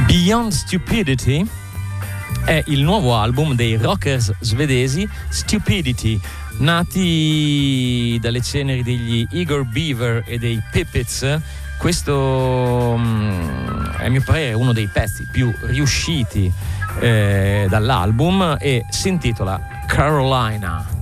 Beyond Stupidity è il nuovo album dei rockers svedesi Stupidity, nati dalle ceneri degli Igor Beaver e dei Pippets. Questo è a mio parere uno dei pezzi più riusciti dall'album e si intitola Carolina.